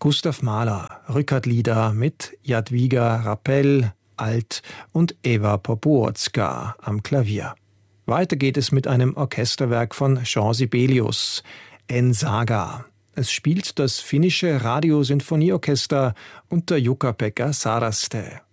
Gustav Mahler, Rückert-Lieder mit Jadwiga Rappel, Alt und Eva Popłucka am Klavier. Weiter geht es mit einem Orchesterwerk von Jean Sibelius, En Saga. Es spielt das finnische Radiosinfonieorchester unter Jukka-Pekka Saraste.